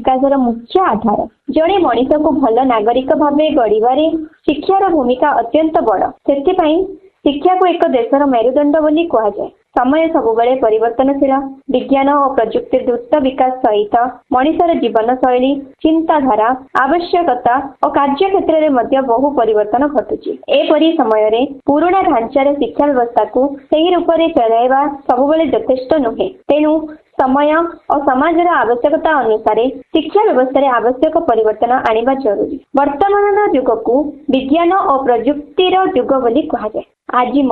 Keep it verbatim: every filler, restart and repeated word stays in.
विकासर मुख्य आधार। जड़े मनीष को भल नागरिक भाव गढ़वे शिक्षार भूमिका अत्यंत बड़। से शिक्षा को एक देशर मेरुदंड बोली कहुए। समय सबुबले परिवर्तनशील। विज्ञान और प्रजुक्ति द्रुत विकास सहित मनीषर जीवन शैली, चिंताधारा, आवश्यकता और कार्य क्षेत्र में बहु परिवर्तन घटुची। एपरी समय पुराणा ढांचार शिक्षा व्यवस्था को सही रूप से चलाइबा सबुबले यथेष्ट नुहे। तेणु समय और समाजर आवश्यकता अनुसार शिक्षा व्यवस्था आवश्यक परिवर्तन आनिबा जरूरी। वर्तमान युग को विज्ञान और प्रजुक्तिर युग बोली कहुए। आज